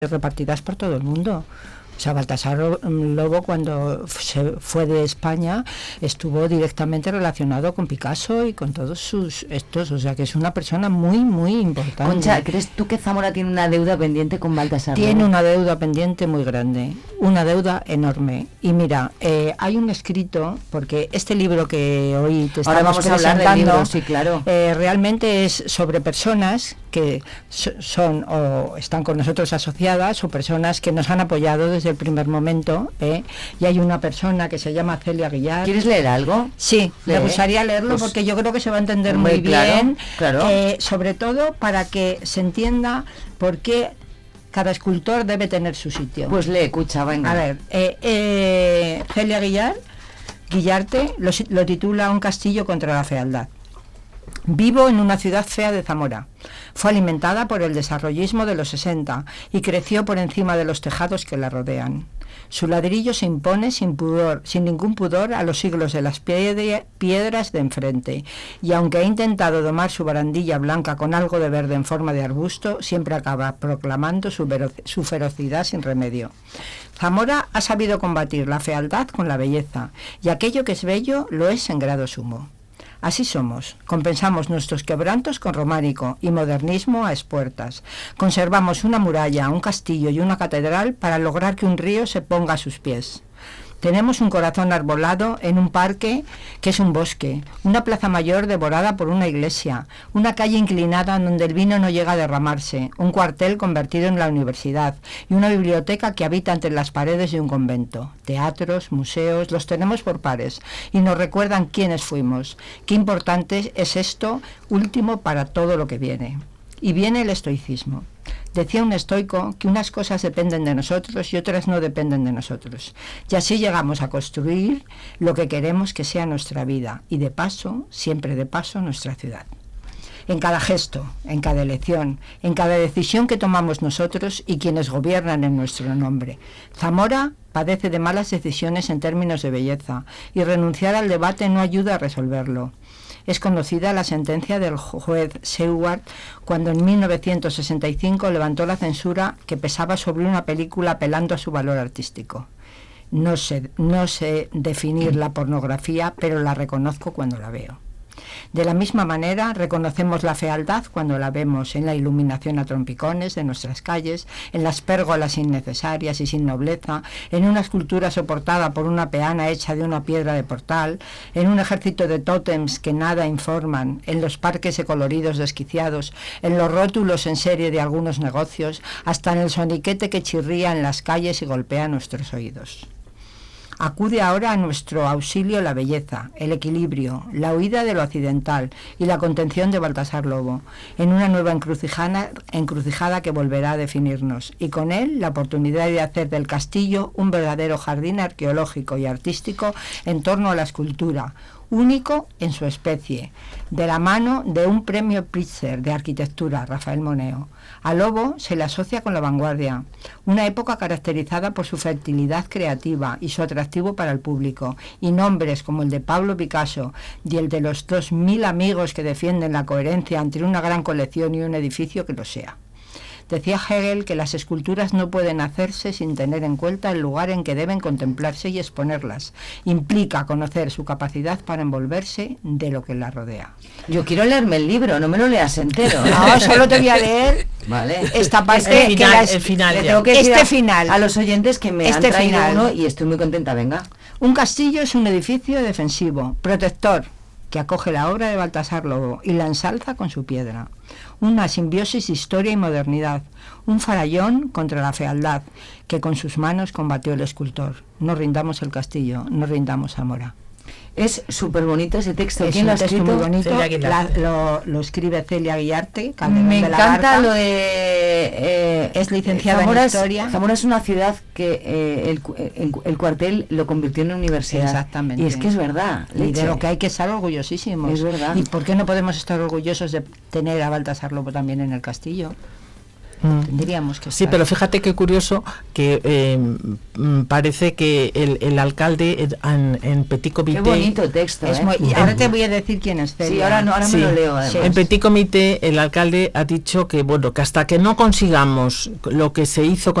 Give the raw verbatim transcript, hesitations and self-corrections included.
repartidas por todo el mundo. O sea, Baltasar Lobo, cuando se fue de España, estuvo directamente relacionado con Picasso y con todos sus estos, o sea, que es una persona muy, muy importante. Concha, ¿crees tú que Zamora tiene una deuda pendiente con Baltasar Lobo? Tiene una deuda pendiente muy grande, una deuda enorme. Y mira, eh, hay un escrito, porque este libro que hoy te estamos Ahora vamos a hablar del libro, sí, claro. Eh, realmente es sobre personas que so, son o están con nosotros asociadas o personas que nos han apoyado desde el primer momento, ¿eh? Y hay una persona que se llama Celia Guillart. ¿Quieres leer algo? Sí, Lee. me gustaría leerlo, pues, porque yo creo que se va a entender muy, muy bien, claro, claro. Eh, sobre todo para que se entienda por qué cada escultor debe tener su sitio. Pues lee, escucha, venga. A ver, eh, eh, Celia Guillart, Guillarte lo, lo titula Un castillo contra la fealdad. Vivo en una ciudad fea de Zamora. Fue alimentada por el desarrollismo de los sesenta y creció por encima de los tejados que la rodean. Su ladrillo se impone sin pudor, sin ningún pudor a los siglos de las piedra, piedras de enfrente, y aunque ha intentado domar su barandilla blanca con algo de verde en forma de arbusto, siempre acaba proclamando su, vero, su ferocidad sin remedio. Zamora ha sabido combatir la fealdad con la belleza, y aquello que es bello lo es en grado sumo. Así somos, compensamos nuestros quebrantos con románico y modernismo a espuertas. Conservamos una muralla, un castillo y una catedral para lograr que un río se ponga a sus pies. Tenemos un corazón arbolado en un parque que es un bosque, una plaza mayor devorada por una iglesia, una calle inclinada donde el vino no llega a derramarse, un cuartel convertido en la universidad y una biblioteca que habita entre las paredes de un convento. Teatros, museos, los tenemos por pares y nos recuerdan quiénes fuimos. Qué importante es esto último para todo lo que viene. Y viene el estoicismo. Decía un estoico que unas cosas dependen de nosotros y otras no dependen de nosotros. Y así llegamos a construir lo que queremos que sea nuestra vida y de paso, siempre de paso, nuestra ciudad. En cada gesto, en cada elección, en cada decisión que tomamos nosotros y quienes gobiernan en nuestro nombre. Zamora padece de malas decisiones en términos de belleza y renunciar al debate no ayuda a resolverlo. Es conocida la sentencia del juez Seward cuando en mil novecientos sesenta y cinco levantó la censura que pesaba sobre una película apelando a su valor artístico. No sé, no sé definir la pornografía, pero la reconozco cuando la veo. De la misma manera, reconocemos la fealdad cuando la vemos en la iluminación a trompicones de nuestras calles, en las pérgolas innecesarias y sin nobleza, en una escultura soportada por una peana hecha de una piedra de portal, en un ejército de tótems que nada informan, en los parques de coloridos desquiciados, en los rótulos en serie de algunos negocios, hasta en el soniquete que chirría en las calles y golpea nuestros oídos. Acude ahora a nuestro auxilio la belleza, el equilibrio, la huida de lo accidental y la contención de Baltasar Lobo, en una nueva encrucijada, encrucijada que volverá a definirnos, y con él la oportunidad de hacer del castillo un verdadero jardín arqueológico y artístico en torno a la escultura, único en su especie, de la mano de un premio Pritzker de arquitectura, Rafael Moneo. A Lobo se le asocia con la vanguardia, una época caracterizada por su fertilidad creativa y su atractivo para el público, y nombres como el de Pablo Picasso y el de los dos mil amigos que defienden la coherencia entre una gran colección y un edificio que lo sea. Decía Hegel que las esculturas no pueden hacerse sin tener en cuenta el lugar en que deben contemplarse y exponerlas. Implica conocer su capacidad para envolverse de lo que la rodea. Yo quiero leerme el libro, no me lo leas entero. No, solo te voy a leer vale. esta parte. El final, que las, el final le tengo que este decir a, final. A los oyentes que me este han traído final. uno y estoy muy contenta, venga. Un castillo es un edificio defensivo, protector, que acoge la obra de Baltasar Lobo y la ensalza con su piedra. Una simbiosis historia y modernidad, un farallón contra la fealdad que con sus manos combatió el escultor. No rindamos el castillo, no rindamos Zamora. Es súper bonito ese texto. Es ¿Quién un lo ha texto escrito? muy bonito. La, lo, lo escribe Celia Guillarte, Calderón Me de la encanta Barca. lo de... Eh, es licenciada Zamora en es, Historia. Zamora es una ciudad que eh, el, el, el cuartel lo convirtió en universidad. Exactamente. Y es que es verdad. Y leche. de lo que hay que estar orgullosísimos. Es verdad. ¿Y por qué no podemos estar orgullosos de tener a Baltasar Lobo también en el castillo? Mm. Tendríamos que estar. Sí, pero fíjate qué curioso que eh, mm, parece que el, el alcalde en, en Petit Comité... Qué bonito texto, Es ¿eh? muy- y ahora te voy a decir quién es Celia. Sí, ahora, no, ahora Sí. me lo leo, además. En Petit Comité el alcalde ha dicho que bueno, que hasta que no consigamos lo que se hizo con